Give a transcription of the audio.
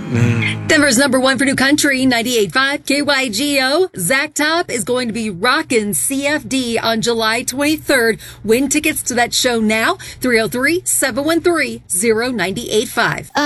Denver's number one for new country, 98.5 KYGO. Zach Top is going to be rocking CFD on July 23rd. Win tickets to that show now, 303-713-0985.